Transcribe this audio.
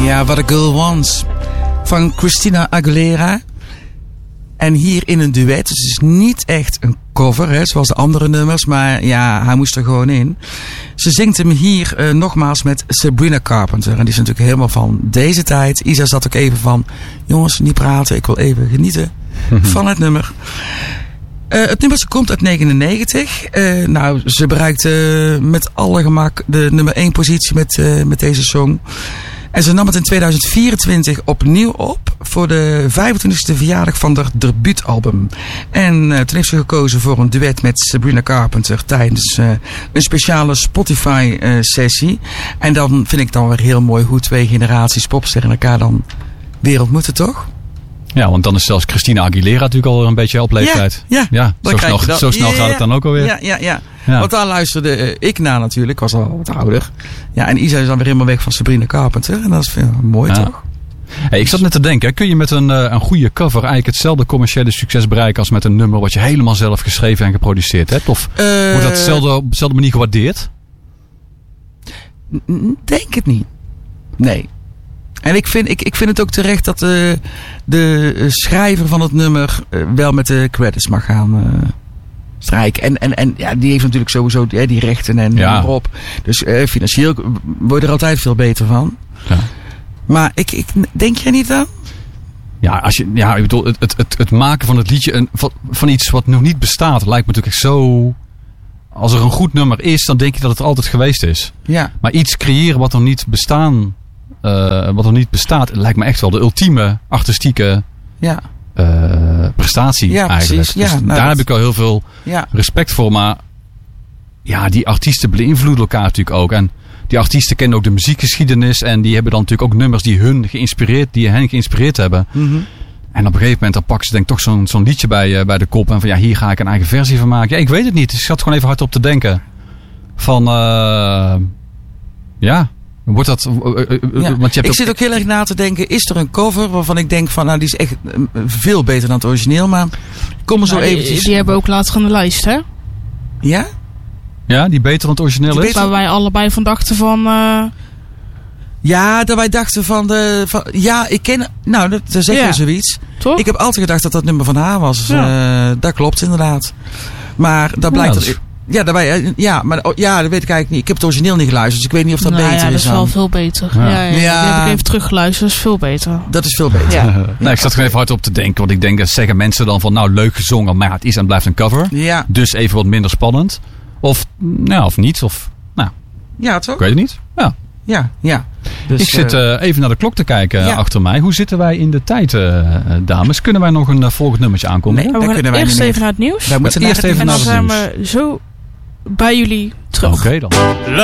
Ja, What a Girl Wants van Christina Aguilera. En hier in een duet. Dus het is niet echt een cover, hè, zoals de andere nummers. Maar ja, hij moest er gewoon in. Ze zingt hem hier nogmaals met Sabrina Carpenter. En die is natuurlijk helemaal van deze tijd. Isa zat ook even van, jongens, niet praten. Ik wil even genieten van het nummer. Het nummer komt uit 99. Nou, ze bereikt met alle gemak de nummer 1 positie met deze song. En ze nam het in 2024 opnieuw op voor de 25e verjaardag van haar debuutalbum. En toen heeft ze gekozen voor een duet met Sabrina Carpenter tijdens een speciale Spotify-sessie. En dan vind ik dan weer heel mooi hoe 2 generaties popsterren elkaar dan weer ontmoeten, toch? Ja, want dan is zelfs Christina Aguilera natuurlijk al een beetje op leeftijd. Ja, zo snel gaat het dan ook alweer. Ja. Want daar luisterde ik naar natuurlijk. Ik was al wat ouder. Ja, en Isa is dan weer helemaal weg van Sabrina Carpenter. En dat is mooi, toch? Hey, ik zat net te denken, kun je met een goede cover eigenlijk hetzelfde commerciële succes bereiken als met een nummer wat je helemaal zelf geschreven en geproduceerd hebt? Of wordt dat op dezelfde manier gewaardeerd? Denk het niet. Nee. En ik vind het ook terecht dat de schrijver van het nummer wel met de credits mag gaan strijken. En ja, die heeft natuurlijk sowieso die rechten en erop. Dus financieel word je er altijd veel beter van. Ja. Maar denk jij niet dan? Ja, ik bedoel, het maken van het liedje van iets wat nog niet bestaat, lijkt me natuurlijk echt zo. Als er een goed nummer is, dan denk je dat het altijd geweest is. Ja. Maar iets creëren wat nog niet bestaat, lijkt me echt wel de ultieme artistieke prestatie eigenlijk. Ja, dus daar heb ik al heel veel respect voor. Maar ja, die artiesten beïnvloeden elkaar natuurlijk ook. En die artiesten kennen ook de muziekgeschiedenis. En die hebben dan natuurlijk ook nummers die hen geïnspireerd hebben. Mm-hmm. En op een gegeven moment dan pakken ze denk ik toch zo'n liedje bij de kop. En van ja, hier ga ik een eigen versie van maken. Ja, ik weet het niet. Dus ik zat gewoon even hard op te denken. Van wordt dat... Want je hebt ik zit ook heel erg na te denken. Is er een cover waarvan ik denk van... Nou, die is echt veel beter dan het origineel. Maar kom er zo eventjes... Die hebben ook later in de lijst, hè? Ja? Ja, die beter dan het origineel is? Waar wij allebei van dachten van... Ja, dat wij dachten van... ja, ik ken... Nou, dat zeg je zoiets. Toch? Ik heb altijd gedacht dat dat nummer van haar was. Dat klopt inderdaad. Maar dat blijkt... dat weet ik eigenlijk niet. Ik heb het origineel niet geluisterd, dus ik weet niet of dat beter is. Ja, dat is wel veel beter. Ja. Die heb ik even teruggeluisterd, dat is veel beter. Dat is veel beter. Ja. Ik zat gewoon even hard op te denken, want ik denk dat zeggen mensen dan van nou leuk gezongen, maar het is en blijft een cover. Ja. Dus even wat minder spannend. Of niet, of nou. Ja, toch? Ik weet het niet. Ja. Dus, ik zit even naar de klok te kijken achter mij. Hoe zitten wij in de tijd, dames? Kunnen wij nog een volgend nummertje aankondigen? Nee, we gaan eerst even naar het nieuws. Wij moeten eerst even en naar dan het nieuws. zijn we zo bij jullie terug. Oké dan.